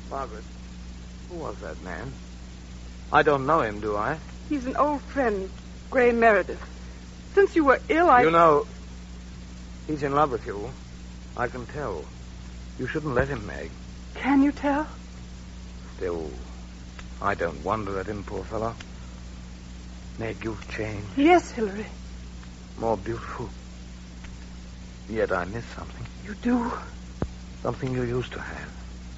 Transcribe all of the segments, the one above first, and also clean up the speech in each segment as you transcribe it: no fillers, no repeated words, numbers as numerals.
Margaret, who was that man? I don't know him, do I? He's an old friend, Gray Meredith. Since you were ill, You know, he's in love with you. I can tell. You shouldn't let him, Meg. Can you tell? Still, I don't wonder at him, poor fellow. Meg, you've changed. Yes, Hillary. More beautiful. Yet I miss something. You do? Something you used to have.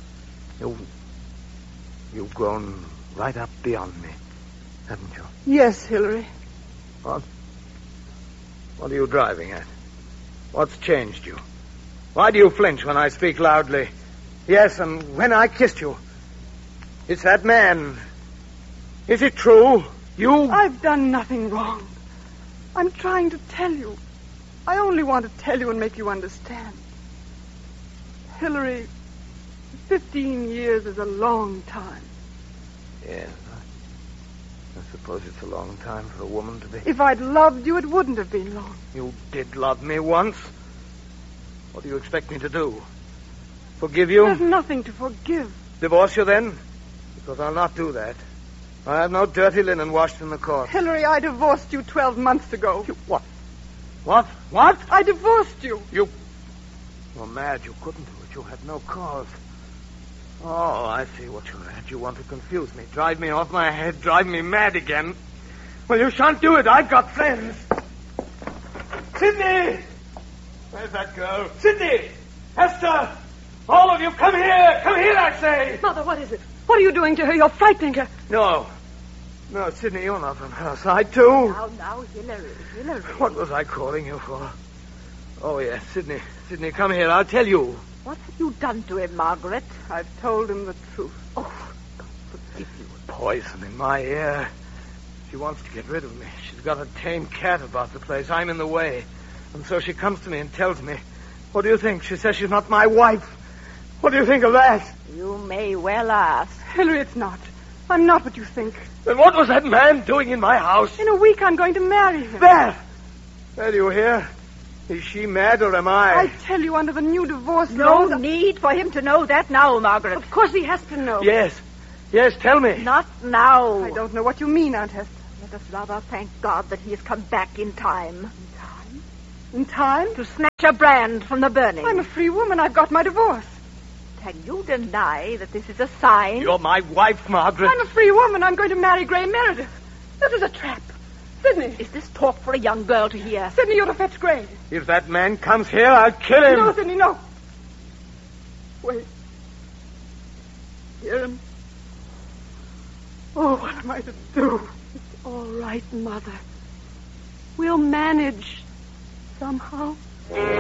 You've grown right up beyond me, haven't you? Yes, Hillary. What? What are you driving at? What's changed you? Why do you flinch when I speak loudly? Yes, and when I kissed you. It's that man. Is it true? You... I've done nothing wrong. I'm trying to tell you. I only want to tell you and make you understand. Hillary, 15 years is a long time. Yes, I suppose it's a long time for a woman to be... If I'd loved you, it wouldn't have been long. You did love me once. What do you expect me to do? Forgive you? There's nothing to forgive. Divorce you then? Because I'll not do that. I have no dirty linen washed in the court. Hillary, I divorced you 12 months ago. What? What? I divorced you. You're mad. You couldn't do it. You had no cause. Oh, I see what you're at. You want to confuse me, drive me off my head, drive me mad again. Well, you shan't do it. I've got friends. Sidney! Where's that girl? Sidney! Hester! All of you, come here! Come here, I say! Mother, what is it? What are you doing to her? You're frightening her. No, Sidney, you're not on her side, too. Now, Hillary. What was I calling you for? Oh, yes, Sidney, come here. I'll tell you. What have you done to him, Margaret? I've told him the truth. Oh, God forgive you. Poison in my ear. She wants to get rid of me. She's got a tame cat about the place. I'm in the way. And so she comes to me and tells me. What do you think? She says she's not my wife. What do you think of that? You may well ask. Hillary, it's not. I'm not what you think. Then what was that man doing in my house? In a week, I'm going to marry him. There, do you hear? Is she mad or am I? I tell you, under the new divorce No laws... need for him to know that now, Margaret. Of course he has to know. Yes, tell me. Not now. I don't know what you mean, Aunt Hester. Let us rather thank God that he has come back in time. In time? To snatch a brand from the burning. I'm a free woman. I've got my divorce. Can you deny that this is a sign? You're my wife, Margaret. I'm a free woman. I'm going to marry Gray Meredith. This is a trap. Sidney. Is this talk for a young girl to hear? Sidney, you're to fetch Gray. If that man comes here, I'll kill him. No, Sidney, no. Wait. Hear him? Oh, what am I to do? It's all right, Mother. We'll manage somehow.